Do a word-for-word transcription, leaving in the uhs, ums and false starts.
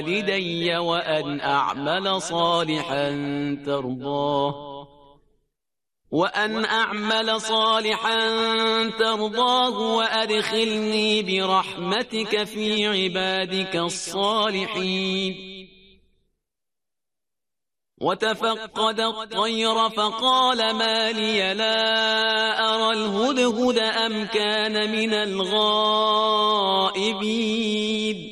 والدي وأن أعمل صالحا ترضاه وأن أعمل صالحا ترضاه وأدخلني برحمتك في عبادك الصالحين. وتفقد الطير فقال ما لي لا أرى الهدهد أم كان من الغائبين.